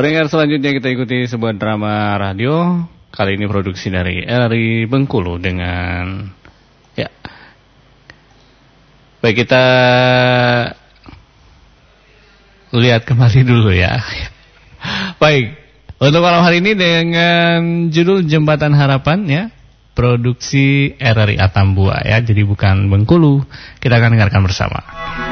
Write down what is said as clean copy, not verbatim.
Pendengar selanjutnya kita ikuti sebuah drama radio. Kali ini produksi dari RRI Bengkulu dengan ya. Baik, kita lihat kembali dulu ya. Baik, untuk malam hari ini dengan judul Jembatan Harapan ya. Produksi RRI Atambua ya, jadi bukan Bengkulu. Kita akan dengarkan bersama.